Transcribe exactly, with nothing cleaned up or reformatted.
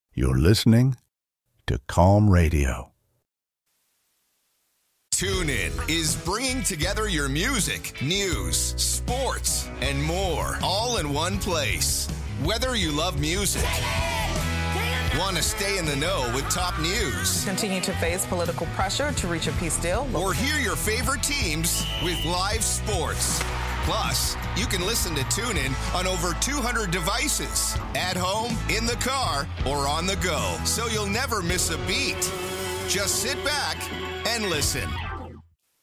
You're listening to Calm Radio. TuneIn is bringing together your music, news, sports, and more, all in one place. Whether you love music, want to stay in the know with top news, continue to face political pressure to reach a peace deal, or hear your favorite teams with live sports. Plus, you can listen to TuneIn on over two hundred devices, at home, in the car, or on the go, so you'll never miss a beat. Just sit back and listen.